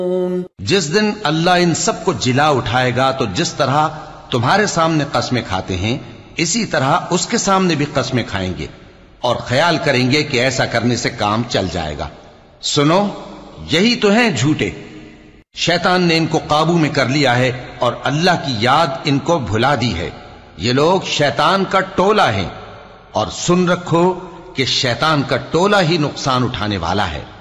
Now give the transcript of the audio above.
जिस दिन अल्लाह इन सबको जिला उठाएगा तो जिस तरह तुम्हारे सामने कस्में खाते हैं इसी तरह उसके सामने भी कस्में खाएंगे और ख्याल करेंगे कि ऐसा करने से काम चल जाएगा। सुनो, यही तो हैं झूठे। शैतान ने इनको काबू में कर लिया है और अल्लाह की याद इनको भुला दी है। ये लोग शैतान का टोला है और सुन रखो कि शैतान का टोला ही नुकसान उठाने वाला है।